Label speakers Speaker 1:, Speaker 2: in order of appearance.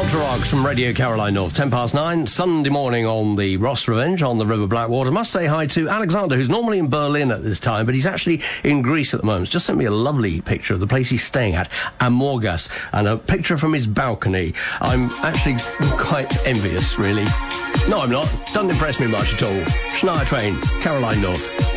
Speaker 1: Ultra Rocks from Radio Caroline North, 9:10, Sunday morning on the Ross Revenge on the River Blackwater. Must say hi to Alexander, who's normally in Berlin at this time, but he's actually in Greece at the moment. He's just sent me a lovely picture of the place he's staying at, Amorgas, and a picture from his balcony. I'm actually quite envious, really. No, I'm not. Doesn't impress me much at all. Shania Twain, Caroline North.